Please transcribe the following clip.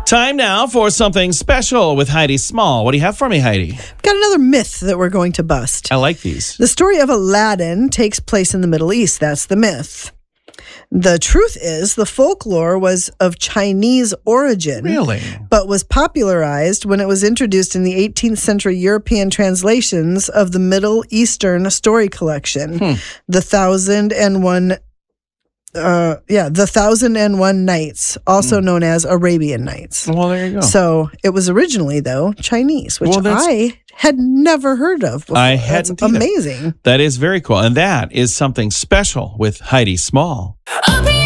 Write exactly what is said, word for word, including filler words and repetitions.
Time now for something special with Heidi Small. What do you have for me, Heidi? Got another myth that we're going to bust. I like these. The story of Aladdin takes place in the Middle East. That's the myth. The truth is the folklore was of Chinese origin. Really? But was popularized when it was introduced in the eighteenth century European translations of the Middle Eastern story collection, hmm. The Thousand and One Uh, yeah, The Thousand and One Nights, also mm. known as Arabian Nights. Well, there you go. So it was originally, though, Chinese, which well, I had never heard of before. I hadn't That's amazing. That is very cool. And that is something special with Heidi Small.